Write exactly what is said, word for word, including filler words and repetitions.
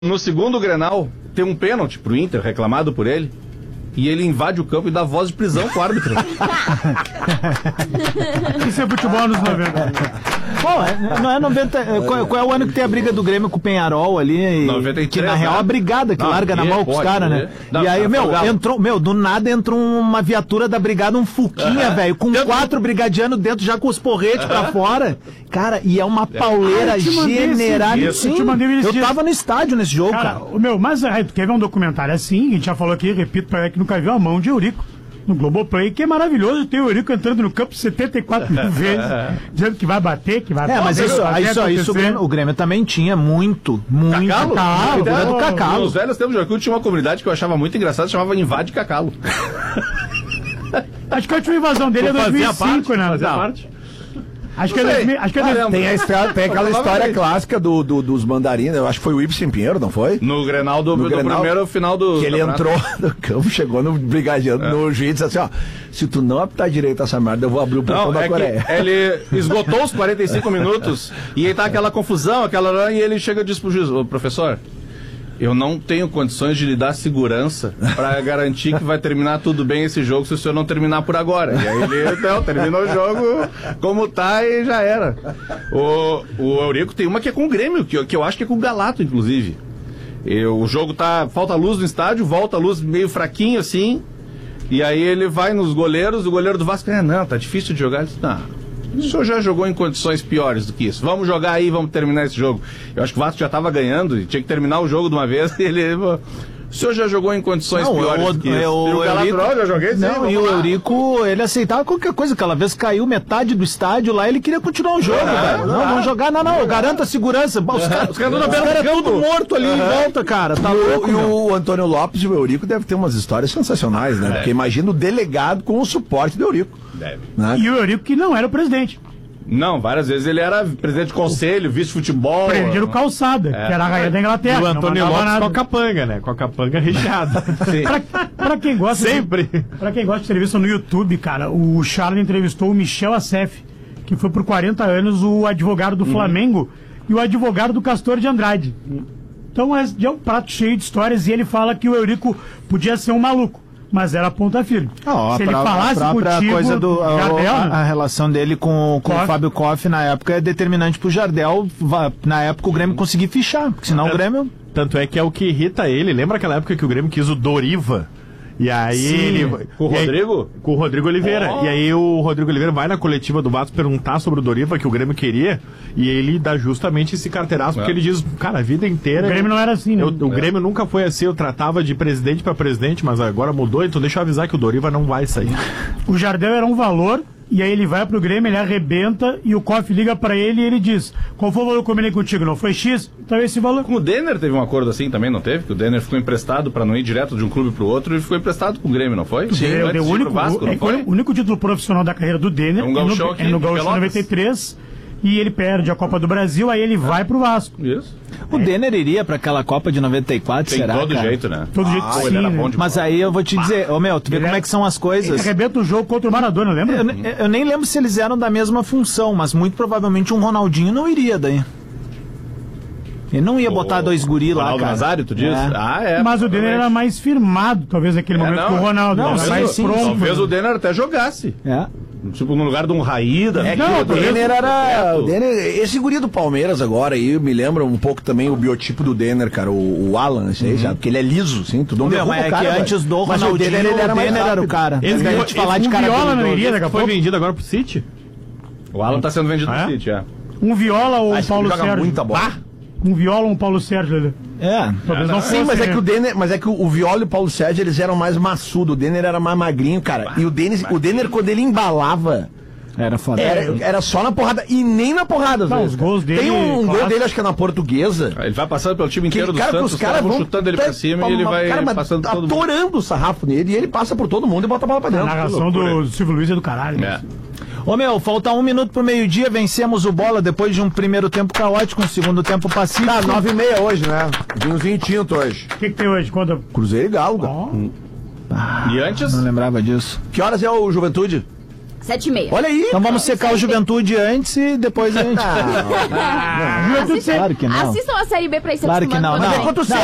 No segundo Grenal, tem um pênalti pro Inter, reclamado por ele, e ele invade o campo e dá voz de prisão pro árbitro. Isso é futebol nos noventa. Pô, não é noventa. Qual, qual é o ano que tem a briga do Grêmio com o Penharol ali? noventa e três, que na real né? a brigada que Não, larga na é, mão com os pode, caras, é. né? Não, e aí, tá meu, folgado. entrou, meu, do nada entrou uma viatura da brigada, um Fuquinha, Aham. velho, com Dentro- quatro brigadianos dentro, já com os porretes pra fora. Cara, e é uma pauleira Ah, eu te mandei esse general. vídeo, Sim, eu te mandei esse eu vídeo. tava no estádio nesse jogo, Cara, cara. o meu, mas aí, tu quer ver um documentário assim? A gente já falou aqui, repito pra ele que nunca viu a mão de Eurico no Globoplay, que é maravilhoso ter o Eurico entrando no campo setenta e quatro mil vezes, dizendo que vai bater, que vai É, mas bater, isso, vai isso, isso, o, acontecer. Grêmio, o Grêmio também tinha muito, muito. Cacalo? Cacalo, Então, é do Cacalo. Nos velhos tempos de Orkut tinha uma comunidade que eu achava muito engraçada, chamava Invade Cacalo. Acho que a última invasão dele é dois mil e cinco, né? Fazia Não. parte. Acho que é Não sei. dois mil, acho que é Ah, dois lembro. Tem, a história, tem aquela Eu falava história isso. clássica do, do- dos mandarinas, eu acho que foi o Ibsen Pinheiro, não foi? No Grenal do, No do Grenal, primeiro final do... Que ele campeonato. entrou no campo, chegou no brigadiano, no juiz e disse assim, ó, se tu não apitar direito essa merda, eu vou abrir o portão Não, da é Coreia. que ele esgotou os quarenta e cinco minutos e aí tá aquela confusão, aquela... E ele chega e diz pro juiz, ô professor, eu não tenho condições de lhe dar segurança pra garantir que vai terminar tudo bem esse jogo se o senhor não terminar por agora. E aí ele, não, terminou o jogo como tá e já era. O, o Eurico tem uma que é com o Grêmio, que, eu- que eu acho que é com o Galato, inclusive. E o jogo tá... Falta luz no estádio, volta a luz meio fraquinho assim, e aí ele vai nos goleiros, o goleiro do Vasco, é, não, tá difícil de jogar. Ele diz, não... O senhor já jogou em condições piores do que isso. Vamos jogar aí, vamos terminar esse jogo. Eu acho que o Vasco já estava ganhando e tinha que terminar o jogo de uma vez. E ele... O senhor já jogou em condições Não, piores o- do que isso. é, o e o Galato, Eurico- "Não, já joguei sim, Não, vamos e o lá." Eurico, ele aceitava qualquer coisa. Aquela vez caiu metade do estádio lá, ele queria continuar o jogo, velho. Não, vamos jogar, não, não, eu garanto a segurança. Os caras Os caras os na beira caras do tudo campo. morto ali em volta, cara. Tá E o- louco, e meu. o Antônio Lopes e o Eurico devem ter umas histórias sensacionais, né? Porque imagina o delegado com o suporte do Eurico. Deve. Né? E o Eurico que não era o presidente. Não, várias vezes ele era presidente de conselho, vice-futebol. Prenderam Calçada, que era a rainha da Inglaterra. E o não Antônio mandava Lopes nada. com a capanga, né? Com a capanga recheada. Pra, pra quem gosta Sempre. De, pra quem gosta de entrevista no YouTube, cara, o Charlie entrevistou o Michel Assef, que foi por quarenta anos o advogado do Flamengo e o advogado do Castor de Andrade. Então é, é um prato cheio de histórias e ele fala que o Eurico podia ser um maluco, mas era ponta firme. Não, Se a ele pró- falasse a própria contigo, coisa do a, Jardel, a- né? a relação dele com, com o Koff. Fábio Koff na época é determinante pro Jardel, va- na época o Grêmio conseguir fichar, porque senão o Grêmio... Tanto é que é o que irrita ele. Lembra aquela época que o Grêmio quis o Doriva? E aí Sim. ele. Com o e aí- Rodrigo? Com o Rodrigo Oliveira. Oh. E aí o Rodrigo Oliveira vai na coletiva do Vasco perguntar sobre o Doriva que o Grêmio queria. E ele dá justamente esse carteiraço, porque É. ele diz, cara, a vida inteira. O Grêmio não era assim, né? eu- o Grêmio nunca foi assim, eu tratava de presidente pra presidente, mas agora mudou, então deixa eu avisar que o Doriva não vai sair. O Jardel era um valor, e aí ele vai pro Grêmio, ele arrebenta, e o Koff liga pra ele e ele diz: qual foi o valor que eu combinei contigo? Não foi X? Então esse valor. Com o Denner teve um acordo assim também, não teve? Que o Denner ficou emprestado pra não ir direto de um clube pro outro e ficou emprestado com o Grêmio, não foi? Sim, Antes o, de ir pro único, Vasco, é não que foi? o único título profissional da carreira do Denner É um é gauchão no, aqui é no de Gaúcho Pelotas. noventa e três, e ele perde a Copa do Brasil, aí ele vai pro Vasco. Isso. O Denner iria pra aquela Copa de noventa e quatro, Tem será, todo cara? jeito, né? Todo jeito Ah, que ele sim, era né? bom de Mas bola. aí eu vou te dizer, ô meu, tu vê Ele como é- é que são as Ele coisas. arrebenta o jogo contra o Maradona, lembra? Eu, ne- eu nem lembro se eles eram da mesma função, mas muito provavelmente um Ronaldinho não iria daí. Ele não ia botar dois guri lá, Ronaldo cara. Nazário, tu diz? É. Ah, é. Mas o Denner era mais firmado, talvez, naquele É, momento não, que o Ronaldo. não, era sim, mais sim, pronto. Talvez o Denner até jogasse. É. Tipo, no lugar de um Raída. É que Não, o talvez- Denner era. Beto. O Denner, esse guri do Palmeiras agora aí me lembra um pouco também o biotipo do Denner, cara. O, o Alan, esse aí, sabe? Porque ele é liso, assim, tu não Meu, derruba mas o é cara, que velho. antes do Mas Ronaldinho, o Denner, ele era, mais era o rápido. cara. Esse Antes da foi- gente falar esse de o cara Viola não habilidoso. iria daqui a Foi pouco? vendido agora pro City? O Alan tá sendo vendido Ah, é? no City, é. Um Viola ou Ah, um esse Paulo cara joga Sérgio? muita bola. Um Viola ou um Paulo Sérgio, Lelê? É. Talvez não Sim, fosse, mas é né? que o Denner, mas é que o Viola e o Paulo Sérgio, eles eram mais maçudo, o Denner era mais magrinho, cara. E o Denner, o Denner quando ele embalava, Era foda. era, era só na porrada e nem na porrada, às Não, vezes, os gols cara. dele, Tem um, um claro. gol dele, acho que é na Portuguesa. Ele vai passando pelo time Que, inteiro do cara, que Santos, os caras vão chutando ele pra cima e ele vai cara, mas passando todo mundo. atorando o sarrafo nele e ele passa por todo mundo e bota a bola pra A dentro. narração do Silvio Luiz é do caralho. né? É. Ô meu, falta um minuto pro meio-dia, vencemos o Bola depois de um primeiro tempo caótico, um segundo tempo pacífico. Tá, nove e meia hoje, né? Vinhozinho tinto hoje. O que, que tem hoje? Conta. Cruzeiro e Galo, cara. Ó, E antes? Não lembrava disso. Que horas é o Juventude? Sete e meia. Olha aí. Então vamos secar o Juventude antes e depois a gente... Assistam, Claro que não. assistam a Série B pra ir se Claro que acostumando não, com a não. gente. Quanto